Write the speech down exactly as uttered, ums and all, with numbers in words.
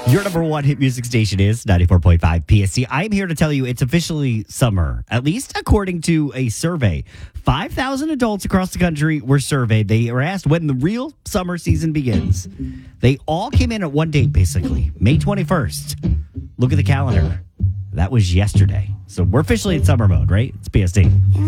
Your number one hit music station is ninety-four point five P S C. I'm here to tell you it's officially summer, at least according to a survey. five thousand adults across the country were surveyed. They were asked when the real summer season begins. They all came in at one date, basically, May twenty-first. Look at the calendar. That was yesterday. So we're officially in summer mode, right? It's P S T.